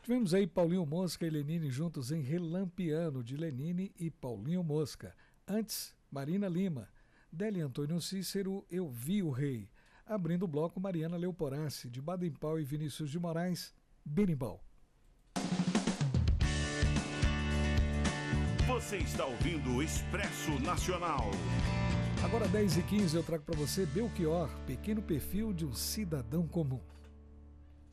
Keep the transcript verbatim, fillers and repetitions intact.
Tivemos aí Paulinho Mosca e Lenine juntos em Relampiano, de Lenine e Paulinho Mosca. Antes, Marina Lima. Deli Antônio Cícero, Eu Vi o Rei. Abrindo o bloco, Mariana Leoporace, de Baden Powell e Vinícius de Moraes, Berimbau. Você está ouvindo o Expresso Nacional. Agora dez e quinze eu trago para você Belchior, Pequeno Perfil de um Cidadão Comum.